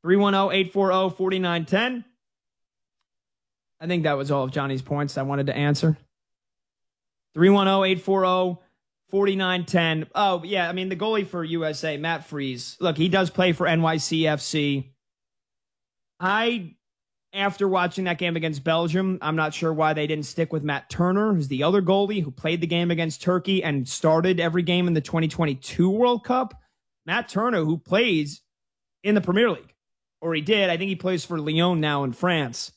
310-840-4910. I think that was all of Johnny's points I wanted to answer. 310-840-4910. Oh, yeah, I mean, the goalie for USA, Matt Freese. Look, he does play for NYCFC. After watching that game against Belgium, I'm not sure why they didn't stick with Matt Turner, who's the other goalie who played the game against Turkey and started every game in the 2022 World Cup. Matt Turner, who plays in the Premier League, or he did. I think he plays for Lyon now in France.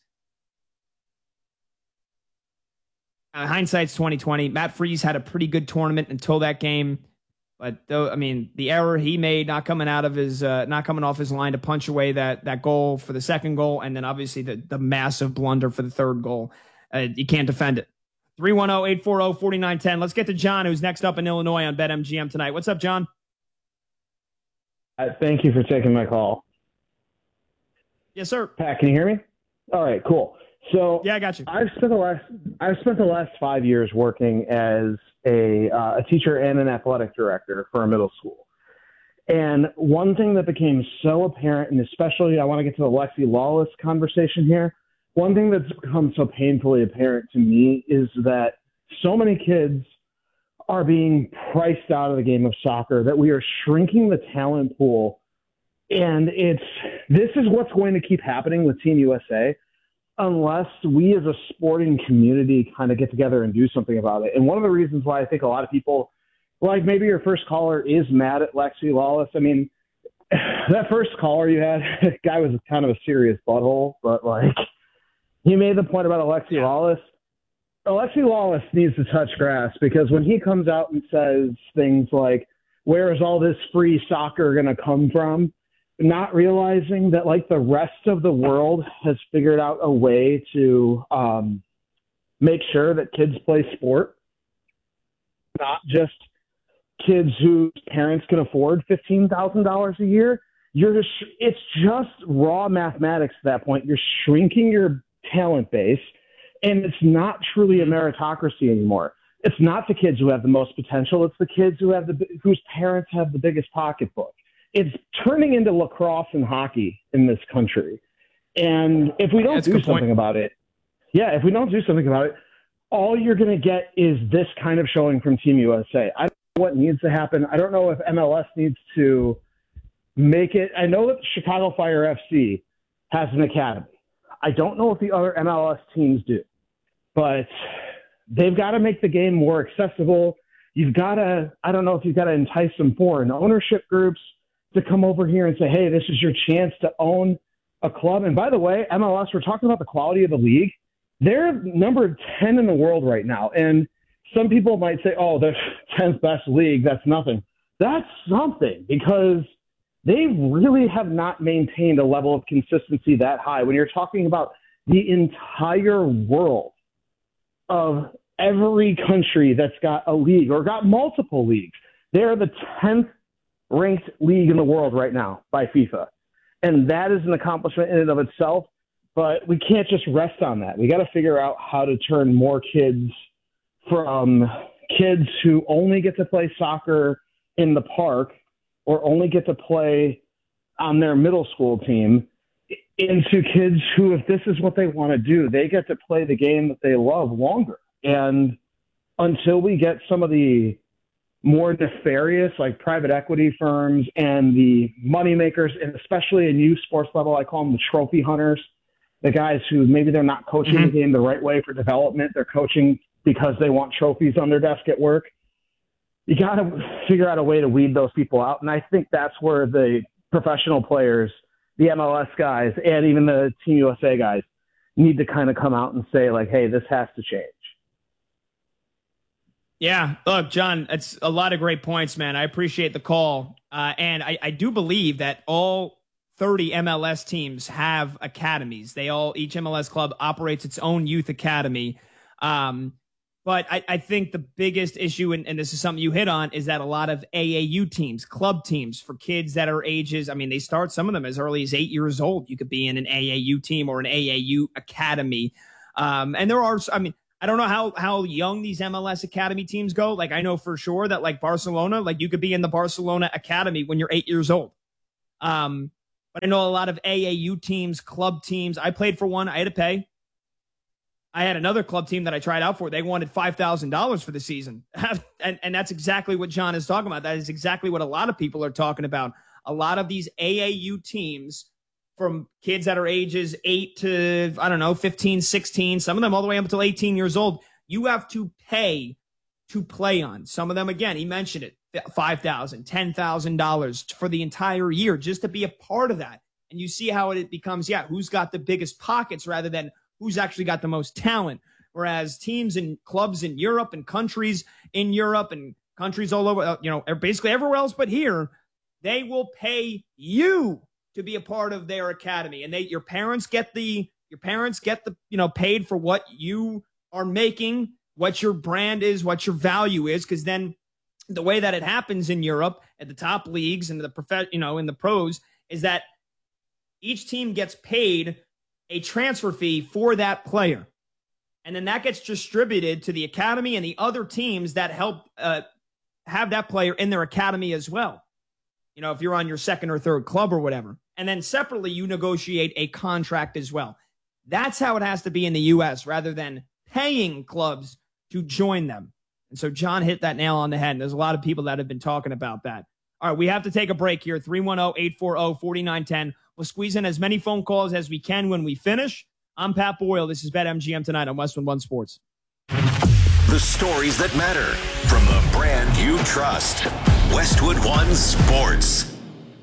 Hindsight's 2020. Matt Freese had a pretty good tournament until that game. But though, I mean, the error he made not coming off his line to punch away that goal for the second goal, and then obviously the massive blunder for the third goal. You can't defend it. 310-840-4910. Let's get to John, who's next up in Illinois on BetMGM tonight. What's up, John? Thank you for taking my call. Yes, sir. Pat, can you hear me? All right, cool. So yeah, I got you. I've spent the last 5 years working as a teacher and an athletic director for a middle school. And one thing that became so apparent, and especially I want to get to the Lexi Lawless conversation here, one thing that's become so painfully apparent to me is that so many kids are being priced out of the game of soccer, that we are shrinking the talent pool. And this is what's going to keep happening with Team USA unless we as a sporting community kind of get together and do something about it. And one of the reasons why I think a lot of people, like maybe your first caller is mad at Lexi Lawless. I mean, that first caller you had, the guy was kind of a serious butthole, but like he made the point about Alexi Lawless. Alexi Lawless needs to touch grass, because when he comes out and says things like, where is all this free soccer going to come from? Not realizing that, like, the rest of the world has figured out a way to make sure that kids play sport, not just kids whose parents can afford $15,000 a year. It's just raw mathematics at that point. You're shrinking your talent base, and it's not truly a meritocracy anymore. It's not the kids who have the most potential. It's the kids whose parents have the biggest pocketbook. It's turning into lacrosse and hockey in this country. And if we don't do something about it, all you're going to get is this kind of showing from Team USA. I don't know what needs to happen. I don't know if MLS needs to make it. I know that Chicago Fire FC has an academy. I don't know if the other MLS teams do, but they've got to make the game more accessible. I don't know if you've got to entice some foreign ownership groups to come over here and say, hey, this is your chance to own a club. And by the way, MLS, we're talking about the quality of the league. They're number 10 in the world right now. And some people might say, oh, the 10th best league, that's nothing. That's something, because they really have not maintained a level of consistency that high. When you're talking about the entire world of every country that's got a league or got multiple leagues, they're the 10th ranked league in the world right now by FIFA. And that is an accomplishment in and of itself, but we can't just rest on that. We got to figure out how to turn more kids from kids who only get to play soccer in the park or only get to play on their middle school team into kids who, if this is what they want to do, they get to play the game that they love longer. And until we get some of the more nefarious, like private equity firms and the money makers, and especially in youth sports level, I call them the trophy hunters, the guys who maybe they're not coaching the game the right way for development. They're coaching because they want trophies on their desk at work. You got to figure out a way to weed those people out. And I think that's where the professional players, the MLS guys, and even the Team USA guys need to kind of come out and say, like, hey, this has to change. Yeah, look, John, it's a lot of great points, man. I appreciate the call. And I do believe that all 30 MLS teams have academies. Each MLS club operates its own youth academy. But I think the biggest issue, and this is something you hit on, is that a lot of AAU teams, club teams for kids that are ages, I mean, they start some of them as early as 8 years old. You could be in an AAU team or an AAU academy. And there are, I mean, I don't know how young these MLS academy teams go. Like, I know for sure that, like, Barcelona, like, you could be in the Barcelona academy when you're 8 years old. But I know a lot of AAU teams, club teams. I played for one. I had to pay. I had another club team that I tried out for. They wanted $5,000 for the season. and that's exactly what John is talking about. That is exactly what a lot of people are talking about. A lot of these AAU teams, from kids that are ages 8 to, 15, 16, some of them all the way up until 18 years old, you have to pay to play on. Some of them, again, he mentioned it, $5,000, $10,000 for the entire year just to be a part of that. And you see how it becomes, who's got the biggest pockets rather than who's actually got the most talent. Whereas teams and clubs in Europe and countries in Europe and countries all over, basically everywhere else but here, they will pay you to be a part of their academy. And your parents get the paid for what you are making, what your brand is, what your value is. Because then the way that it happens in Europe at the top leagues and in the pros is that each team gets paid a transfer fee for that player. And then that gets distributed to the academy and the other teams that help have that player in their academy as well. If you're on your second or third club or whatever. And then separately, you negotiate a contract as well. That's how it has to be in the U.S. rather than paying clubs to join them. And so John hit that nail on the head. And there's a lot of people that have been talking about that. All right, we have to take a break here. 310-840-4910. We'll squeeze in as many phone calls as we can when we finish. I'm Pat Boyle. This is BetMGM tonight on Westwood One Sports. The stories that matter from the brand you trust. Westwood One Sports.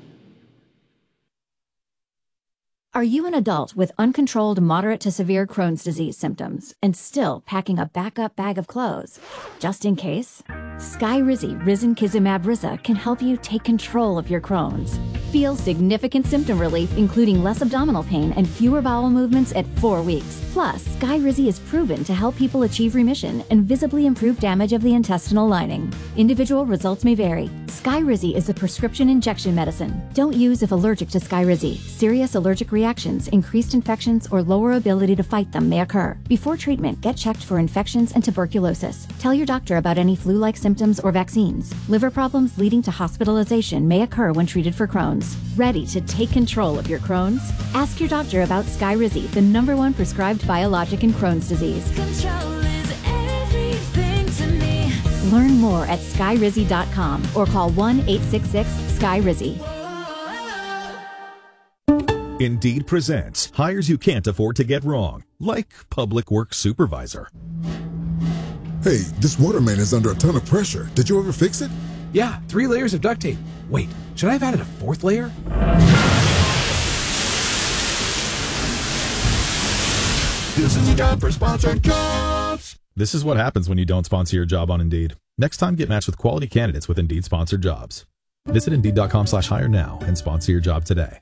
Are you an adult with uncontrolled moderate to severe Crohn's disease symptoms and still packing a backup bag of clothes? Just in case? Skyrizi Risankizumab Riza can help you take control of your Crohn's. Feel significant symptom relief, including less abdominal pain and fewer bowel movements at 4 weeks. Plus, Skyrizi is proven to help people achieve remission and visibly improve damage of the intestinal lining. Individual results may vary. Skyrizi is a prescription injection medicine. Don't use if allergic to Skyrizi. Serious allergic reactions, increased infections, or lower ability to fight them may occur. Before treatment, get checked for infections and tuberculosis. Tell your doctor about any flu-like symptoms or vaccines. Liver problems leading to hospitalization may occur when treated for Crohn's. Ready to take control of your Crohn's? Ask your doctor about Skyrizi, the #1 prescribed biologic in Crohn's disease. Control is everything to me. Learn more at skyrizi.com or call 1-866-SKYRIZI. Indeed presents hires you can't afford to get wrong, like public works supervisor. Hey, this waterman is under a ton of pressure. Did you ever fix it? Yeah, 3 layers of duct tape. Wait, should I have added a 4th layer? This is the job for sponsored jobs. This is what happens when you don't sponsor your job on Indeed. Next time, get matched with quality candidates with Indeed sponsored jobs. Visit Indeed.com/hire now and sponsor your job today.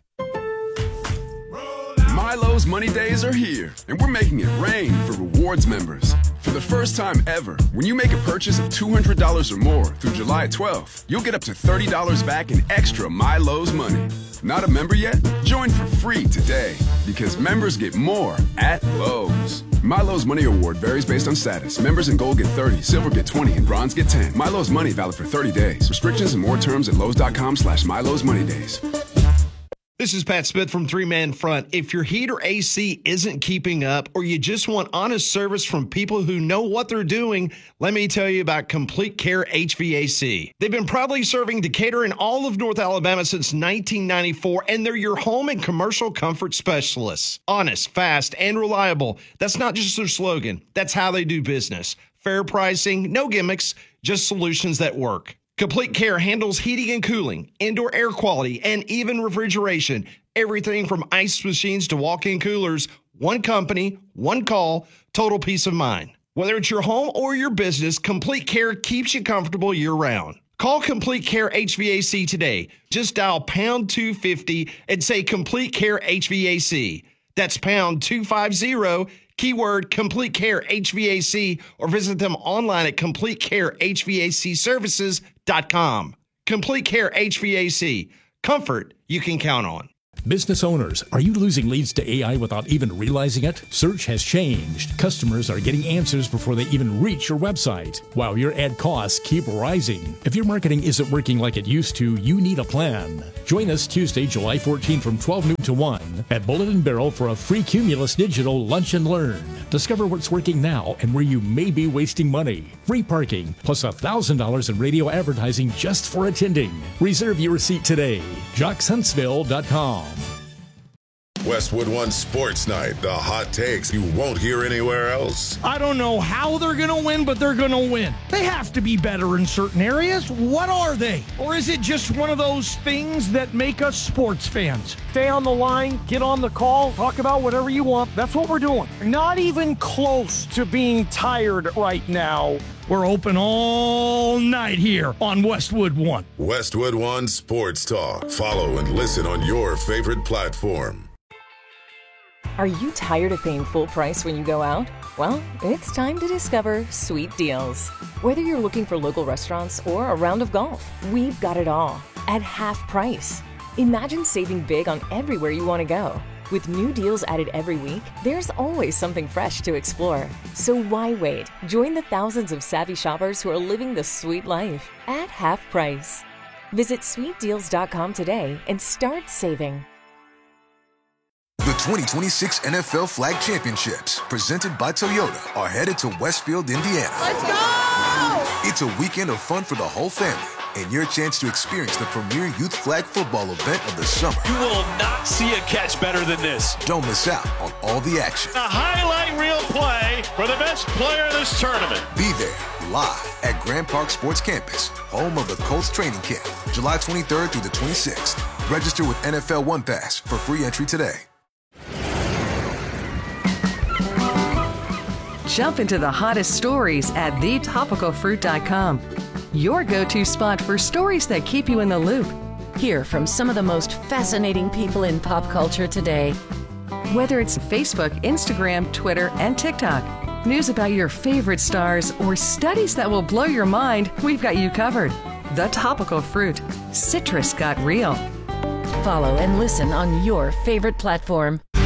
Milo's Money Days are here, and we're making it rain for rewards members. For the first time ever, when you make a purchase of $200 or more through July 12th, you'll get up to $30 back in extra Milo's money. Not a member yet? Join for free today, because members get more at Lowe's. Milo's Money Award varies based on status. Members in Gold get 30, Silver get 20, and Bronze get 10. Milo's Money valid for 30 days. Restrictions and more terms at Lowe's.com/Milo's Money Days. This is Pat Smith from Three Man Front. If your heat or AC isn't keeping up, or you just want honest service from people who know what they're doing, let me tell you about Complete Care HVAC. They've been proudly serving Decatur and all of North Alabama since 1994, and they're your home and commercial comfort specialists. Honest, fast, and reliable. That's not just their slogan. That's how they do business. Fair pricing, no gimmicks, just solutions that work. Complete Care handles heating and cooling, indoor air quality, and even refrigeration. Everything from ice machines to walk-in coolers. One company, one call, total peace of mind. Whether it's your home or your business, Complete Care keeps you comfortable year-round. Call Complete Care HVAC today. Just dial pound 250 and say Complete Care HVAC. That's pound 250, keyword Complete Care HVAC, or visit them online at CompleteCareHVACservices.com. Complete Care HVAC. Comfort you can count on. Business owners, are you losing leads to AI without even realizing it? Search has changed. Customers are getting answers before they even reach your website, while your ad costs keep rising. If your marketing isn't working like it used to, you need a plan. Join us Tuesday, July 14 from 12 noon to 1 at Bullet and Barrel for a free Cumulus Digital Lunch and Learn. Discover what's working now and where you may be wasting money. Free parking, plus $1,000 in radio advertising just for attending. Reserve your seat today. JocksHuntsville.com. Westwood One Sports Night, the hot takes you won't hear anywhere else. I don't know how they're going to win, but they're going to win. They have to be better in certain areas. What are they? Or is it just one of those things that make us sports fans? Stay on the line, get on the call, talk about whatever you want. That's what we're doing. Not even close to being tired right now. We're open all night here on Westwood One. Westwood One Sports Talk. Follow and listen on your favorite platform. Are you tired of paying full price when you go out? Well, it's time to discover Sweet Deals. Whether you're looking for local restaurants or a round of golf, we've got it all at half price. Imagine saving big on everywhere you want to go. With new deals added every week, there's always something fresh to explore. So why wait? Join the thousands of savvy shoppers who are living the sweet life at half price. Visit sweetdeals.com today and start saving. The 2026 NFL Flag Championships, presented by Toyota, are headed to Westfield, Indiana. Let's go! It's a weekend of fun for the whole family and your chance to experience the premier youth flag football event of the summer. You will not see a catch better than this. Don't miss out on all the action. A highlight reel play for the best player of this tournament. Be there live at Grand Park Sports Campus, home of the Colts training camp, July 23rd through the 26th. Register with NFL One Pass for free entry today. Jump into the hottest stories at thetopicalfruit.com. Your go-to spot for stories that keep you in the loop. Hear from some of the most fascinating people in pop culture today. Whether it's Facebook, Instagram, Twitter, and TikTok, news about your favorite stars, or studies that will blow your mind, we've got you covered. The Topical Fruit. Citrus got real. Follow and listen on your favorite platform.